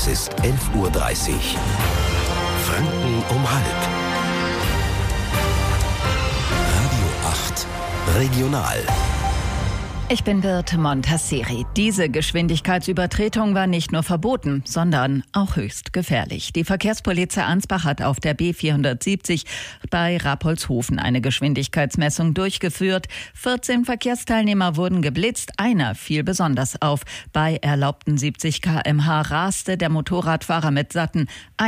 Es ist 11:30 Uhr. Franken um halb. Radio 8 Regional. Ich bin Birte Montasseri. Diese Geschwindigkeitsübertretung war nicht nur verboten, sondern auch höchst gefährlich. Die Verkehrspolizei Ansbach hat auf der B470 bei Rapoldshofen eine Geschwindigkeitsmessung durchgeführt. 14 Verkehrsteilnehmer wurden geblitzt, einer fiel besonders auf. Bei erlaubten 70 km/h raste der Motorradfahrer mit satten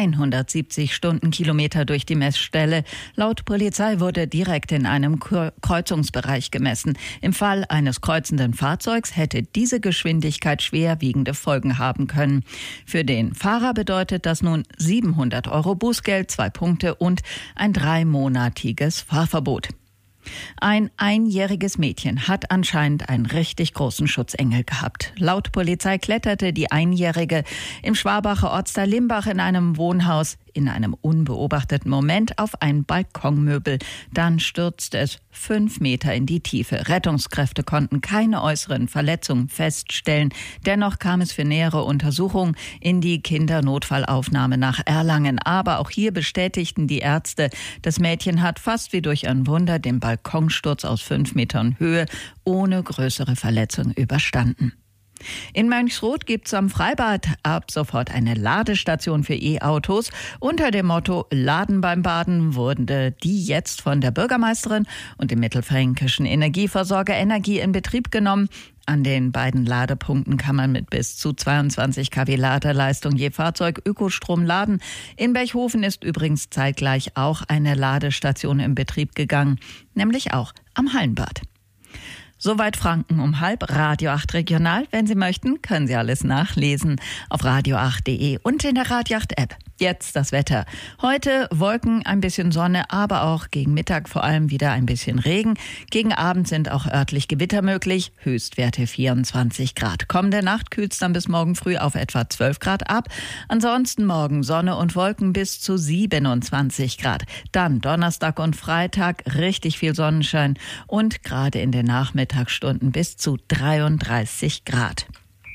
170 Stundenkilometer durch die Messstelle. Laut Polizei wurde direkt in einem Kreuzungsbereich gemessen. Im Fall eines kreuzenden Fahrzeugs hätte diese Geschwindigkeit schwerwiegende Folgen haben können. Für den Fahrer bedeutet das nun 700 € Bußgeld, 2 Punkte und ein 3-monatiges Fahrverbot. Ein einjähriges Mädchen hat anscheinend einen richtig großen Schutzengel gehabt. Laut Polizei kletterte die Einjährige im Schwabacher Ortsteil Limbach in einem Wohnhaus in einem unbeobachteten Moment auf ein Balkonmöbel. Dann stürzte es 5 Meter in die Tiefe. Rettungskräfte konnten keine äußeren Verletzungen feststellen. Dennoch kam es für nähere Untersuchungen in die Kindernotfallaufnahme nach Erlangen. Aber auch hier bestätigten die Ärzte, das Mädchen hat fast wie durch ein Wunder den Balkonsturz aus 5 Metern Höhe ohne größere Verletzung überstanden. In Mönchsroth gibt es am Freibad ab sofort eine Ladestation für E-Autos. Unter dem Motto Laden beim Baden wurde die jetzt von der Bürgermeisterin und dem mittelfränkischen Energieversorger Energie in Betrieb genommen. An den beiden Ladepunkten kann man mit bis zu 22 kW Ladeleistung je Fahrzeug Ökostrom laden. In Bechhofen ist übrigens zeitgleich auch eine Ladestation in Betrieb gegangen, nämlich auch am Hallenbad. Soweit Franken um halb, Radio 8 Regional. Wenn Sie möchten, können Sie alles nachlesen auf radio8.de und in der Radio 8 App. Jetzt das Wetter. Heute Wolken, ein bisschen Sonne, aber auch gegen Mittag vor allem wieder ein bisschen Regen. Gegen Abend sind auch örtlich Gewitter möglich. Höchstwerte 24 Grad. Kommende Nacht kühlt es dann bis morgen früh auf etwa 12 Grad ab. Ansonsten morgen Sonne und Wolken bis zu 27 Grad. Dann Donnerstag und Freitag richtig viel Sonnenschein und gerade in den Nachmittagsstunden bis zu 33 Grad.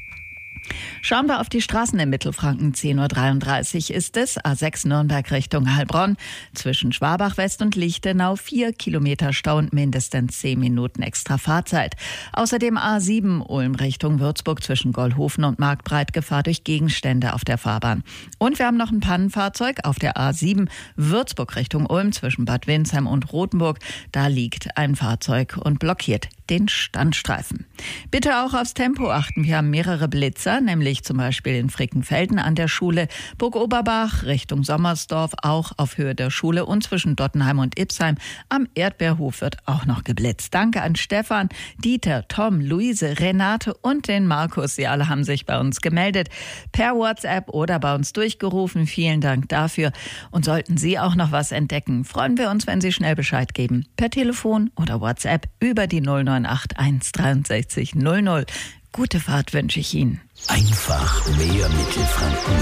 Schauen wir auf die Straßen in Mittelfranken. 10:33 Uhr ist es. A6 Nürnberg Richtung Heilbronn. Zwischen Schwabach West und Lichtenau 4 Kilometer Stau und mindestens 10 Minuten extra Fahrzeit. Außerdem A7 Ulm Richtung Würzburg zwischen Gollhofen und Marktbreit Gefahr durch Gegenstände auf der Fahrbahn. Und wir haben noch ein Pannenfahrzeug auf der A7 Würzburg Richtung Ulm zwischen Bad Windsheim und Rothenburg. Da liegt ein Fahrzeug und blockiert den Standstreifen. Bitte auch aufs Tempo achten. Wir haben mehrere Blitzer, nämlich zum Beispiel in Frickenfelden an der Schule, Burg Oberbach Richtung Sommersdorf, auch auf Höhe der Schule und zwischen Dottenheim und Ipsheim. Am Erdbeerhof wird auch noch geblitzt. Danke an Stefan, Dieter, Tom, Luise, Renate und den Markus. Sie alle haben sich bei uns gemeldet, per WhatsApp oder bei uns durchgerufen. Vielen Dank dafür. Und sollten Sie auch noch was entdecken, freuen wir uns, wenn Sie schnell Bescheid geben. Per Telefon oder WhatsApp über die 098 163 00. Gute Fahrt wünsche ich Ihnen. Einfach mehr Mittelfranken.